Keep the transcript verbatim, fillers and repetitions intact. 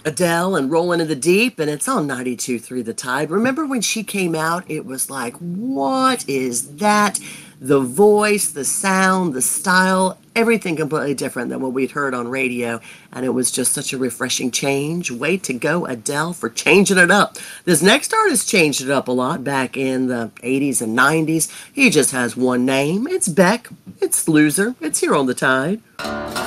Adele and Rolling in the Deep, and it's on ninety-two point three The Tide. Remember when she came out, it was like, what is that? The voice, the sound, the style, everything completely different than what we'd heard on radio, and it was just such a refreshing change. Way to go, Adele, for changing it up. This next artist changed it up a lot back in the eighties and nineties. He just has one name. It's Beck. It's Loser. It's here on The Tide.